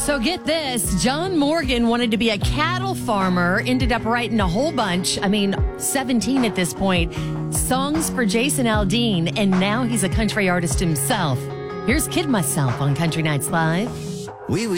So get this, John Morgan wanted to be a cattle farmer, ended up writing a whole bunch, 17 at this point, songs for Jason Aldean, and now he's a country artist himself. Here's Kid Myself on Country Nights Live. We